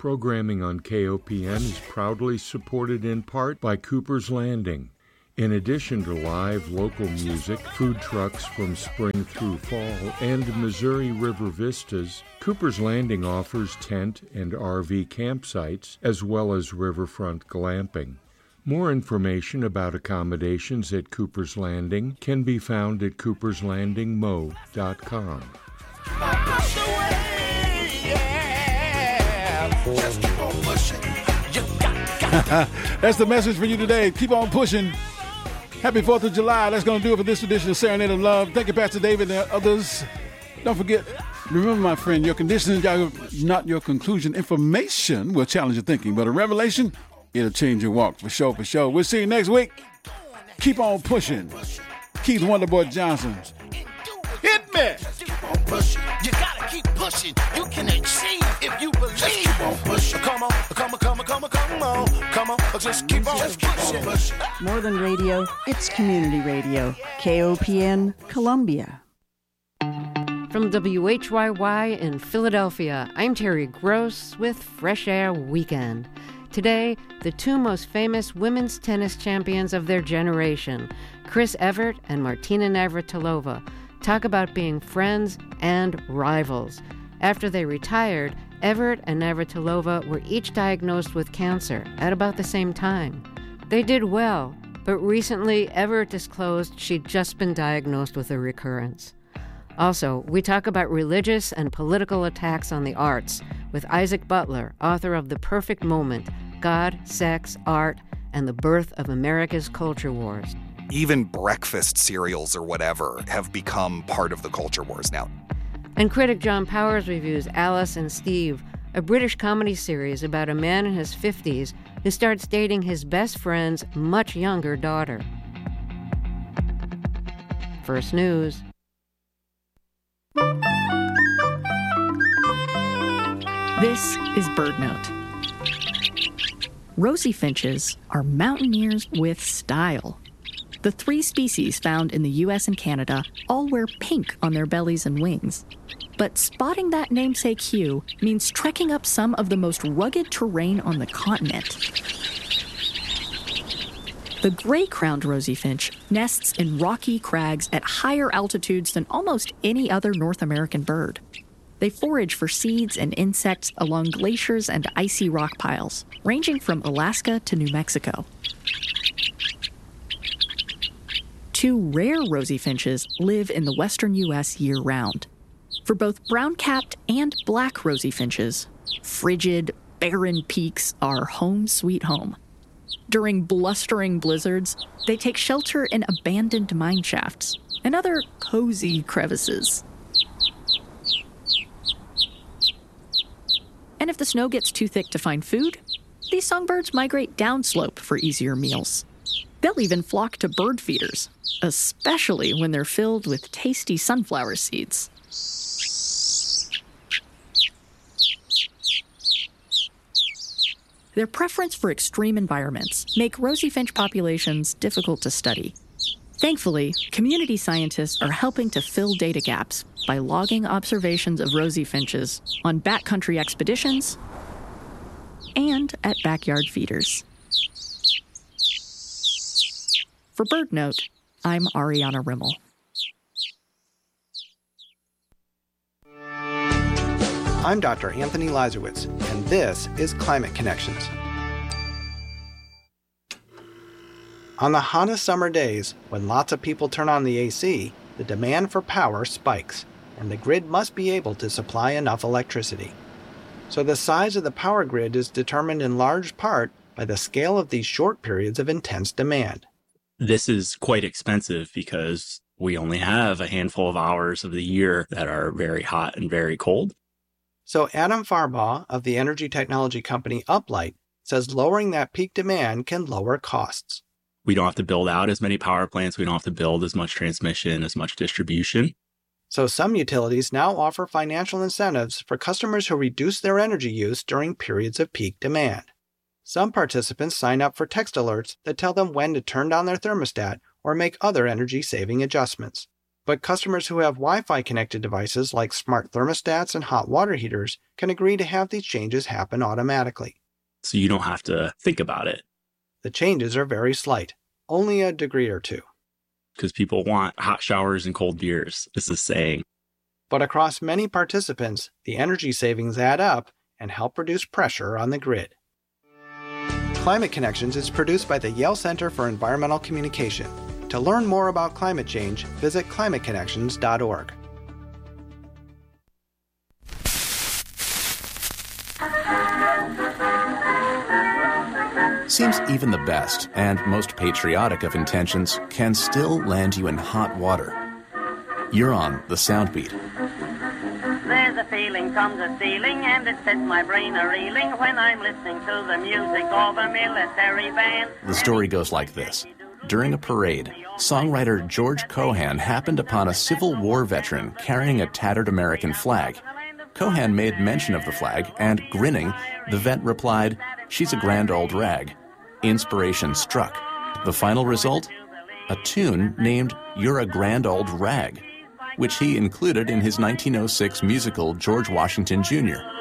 Programming on KOPN is proudly supported in part by Cooper's Landing. In addition to live local music, food trucks from spring through fall, and Missouri River vistas, Cooper's Landing offers tent and RV campsites as well as riverfront glamping. More information about accommodations at Cooper's Landing can be found at cooperslandingmo.com. That's the message for you today. Keep on pushing. Happy 4th of July. That's going to do it for this edition of Serenade of Love. Thank you, Pastor David and others. Don't forget, remember, my friend, your conditions are not your conclusion. Information will challenge your thinking, but a revelation, it'll change your walk for sure, for sure. We'll see you next week. Keep on pushing. Keith Wonderboy Johnson. Hit me. Keep on pushing. You gotta keep pushing. You can achieve if you believe. Just keep on pushing. Come on, come on, come on, come on, come on, come on. Just keep on pushing. More than radio, it's community radio. KOPN, Columbia. From WHYY in Philadelphia, I'm Terry Gross with Fresh Air Weekend. Today, the two most famous women's tennis champions of their generation, Chris Evert and Martina Navratilova, talk about being friends and rivals. After they retired, Evert and Navratilova were each diagnosed with cancer at about the same time. They did well, but recently Evert disclosed she'd just been diagnosed with a recurrence. Also, we talk about religious and political attacks on the arts with Isaac Butler, author of The Perfect Moment, God, Sex, Art, and the Birth of America's Culture Wars. Even breakfast cereals or whatever have become part of the culture wars now. And critic John Powers reviews Alice and Steve, a British comedy series about a man in his 50s who starts dating his best friend's much younger daughter. First news. This is BirdNote. Rosy finches are mountaineers with style. The 3 species found in the U.S. and Canada all wear pink on their bellies and wings. But spotting that namesake hue means trekking up some of the most rugged terrain on the continent. The gray-crowned rosy finch nests in rocky crags at higher altitudes than almost any other North American bird. They forage for seeds and insects along glaciers and icy rock piles, ranging from Alaska to New Mexico. 2 rare rosy finches live in the western U.S. year-round. For both brown-capped and black rosy finches, frigid, barren peaks are home sweet home. During blustering blizzards, they take shelter in abandoned mine shafts and other cozy crevices. And if the snow gets too thick to find food, these songbirds migrate downslope for easier meals. They'll even flock to bird feeders, especially when they're filled with tasty sunflower seeds. Their preference for extreme environments make rosy finch populations difficult to study. Thankfully, community scientists are helping to fill data gaps by logging observations of rosy finches on backcountry expeditions and at backyard feeders. For BirdNote, I'm Ariana Rimmel. I'm Dr. Anthony Lazarowitz, and this is Climate Connections. On the hottest summer days, when lots of people turn on the AC, the demand for power spikes, and the grid must be able to supply enough electricity. So the size of the power grid is determined in large part by the scale of these short periods of intense demand. This is quite expensive because we only have a handful of hours of the year that are very hot and very cold. So Adam Farbaugh of the energy technology company Uplight says lowering that peak demand can lower costs. We don't have to build out as many power plants. We don't have to build as much transmission, as much distribution. So some utilities now offer financial incentives for customers who reduce their energy use during periods of peak demand. Some participants sign up for text alerts that tell them when to turn down their thermostat or make other energy-saving adjustments. But customers who have Wi-Fi connected devices like smart thermostats and hot water heaters can agree to have these changes happen automatically. So you don't have to think about it. The changes are very slight, only a degree or two. Because people want hot showers and cold beers, is the saying. But across many participants, the energy savings add up and help reduce pressure on the grid. Climate Connections is produced by the Yale Center for Environmental Communication. To learn more about climate change, visit climateconnections.org. Seems even the best and most patriotic of intentions can still land you in hot water. You're on the Soundbeat. There's a feeling comes a stealing and it sets my brain a-reeling when I'm listening to the music of a military band. The story goes like this. During a parade, songwriter George Cohan happened upon a Civil War veteran carrying a tattered American flag. Cohan made mention of the flag, and grinning, the vet replied, "She's a grand old rag." Inspiration struck. The final result? A tune named "You're a Grand Old Rag," which he included in his 1906 musical George Washington Jr.